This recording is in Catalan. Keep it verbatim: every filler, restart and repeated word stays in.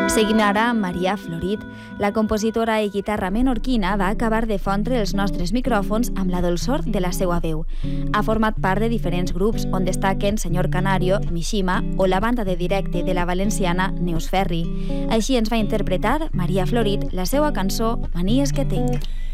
Seguim ara amb Maria Florit. La compositora i guitarra menorquina va acabar de fondre els nostres micròfons amb la dolçor de la seva veu. Ha format part de diferents grups, on destaquen Senyor Canario, Mishima o la banda de directe de la valenciana Neus Ferri. Així ens va interpretar Maria Florit la seva cançó Manies que tinc.